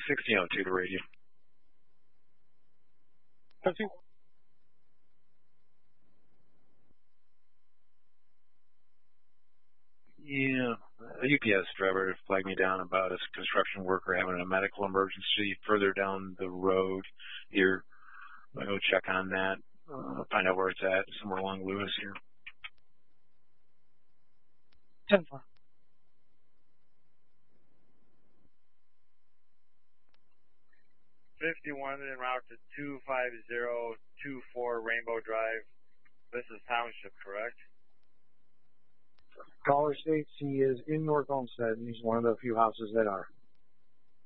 1602 to radio. Yeah, a UPS driver flagged me down about a construction worker having a medical emergency further down the road here. I'm going to go check on that, find out where it's at, somewhere along Lewis here. 10-4. 51 en route to 25024 Rainbow Drive. This is Township, correct? Caller states he is in North Olmsted, and he's one of the few houses that are.